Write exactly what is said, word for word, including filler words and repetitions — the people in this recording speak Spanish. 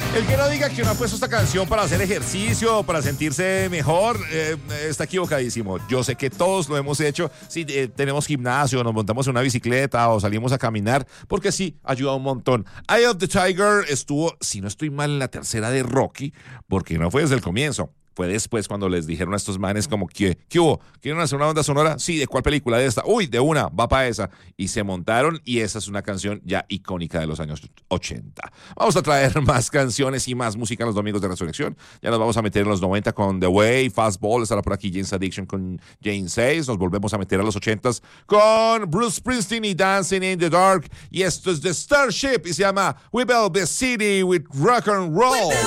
El que no diga que uno ha puesto esta canción para hacer ejercicio, para sentirse mejor, eh, está equivocadísimo. Yo sé que todos lo hemos hecho. Si eh, tenemos gimnasio, nos montamos en una bicicleta o salimos a caminar, porque sí, ayuda un montón. Eye of the Tiger estuvo, si no estoy mal, en la tercera de Rocky, porque no fue desde el comienzo. Fue después cuando les dijeron a estos manes como que, ¿qué hubo? ¿Quieren hacer una banda sonora? Sí, ¿de cuál película? De esta. Uy, de una, va para esa. Y se montaron y esa es una canción ya icónica de los años ochenta. Vamos a traer más canciones y más música en los domingos de resurrección. Ya nos vamos a meter en los noventa con The Way, Fastball, estará por aquí Jane's Addiction con Jane seis. Nos volvemos a meter a los ochentas con Bruce Springsteen y Dancing in the Dark. Y esto es The Starship y se llama We Built the City with Rock and Roll.